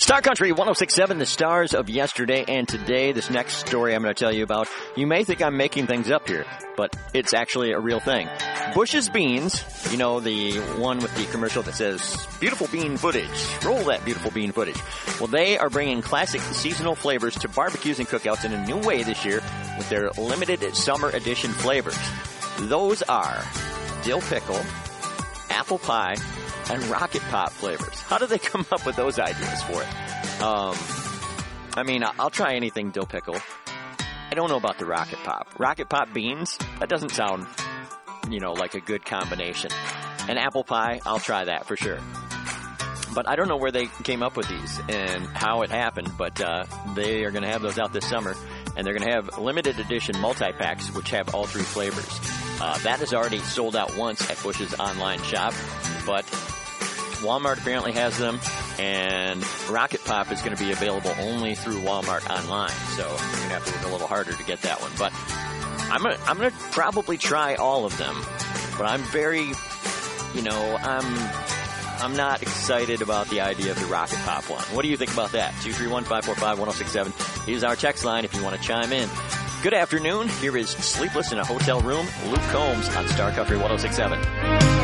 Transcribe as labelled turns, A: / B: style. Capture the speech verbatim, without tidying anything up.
A: Star Country one oh six point seven, the stars of yesterday and today. This next story I'm going to tell you about, you may think I'm making things up here, but it's actually a real thing. Bush's Beans, you know, the one with the commercial that says, beautiful bean footage. Roll that beautiful bean footage. Well, they are bringing classic seasonal flavors to barbecues and cookouts in a new way this year with their limited summer edition flavors. Those are dill pickle, apple pie, and rocket pop flavors. How did they come up with those ideas for it? Um, I mean, I'll try anything dill pickle. I don't know about the rocket pop. Rocket pop beans? That doesn't sound, you know, like a good combination. And apple pie, I'll try that for sure. But I don't know where they came up with these and how it happened, but uh, they are going to have those out this summer. And they're going to have limited edition multi-packs, which have all three flavors. Uh, that is already sold out once at Bush's online shop, but Walmart apparently has them, and Rocket Pop is going to be available only through Walmart online, so you're going to have to work a little harder to get that one. But I'm going to I'm going to probably try all of them, but I'm very, you know, I'm I'm not excited about the idea of the Rocket Pop one. What do you think about that? two three one, five four five, one oh six seven is our text line if you want to chime in. Good afternoon. Here is Sleepless in a Hotel Room, Luke Combs on Star Country one oh six seven.